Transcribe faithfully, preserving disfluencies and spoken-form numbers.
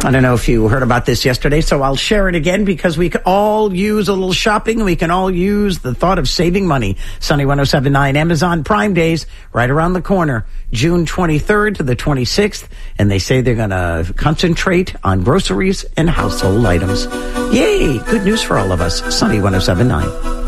I don't know if you heard about this yesterday, so I'll share it again because we can all use a little shopping. We can all use the thought of saving money. Sunny one oh seven point nine Amazon Prime Days right around the corner, June twenty-third to the twenty-sixth. And they say they're going to concentrate on groceries and household items. Yay! Good news for all of us. Sunny one oh seven point nine.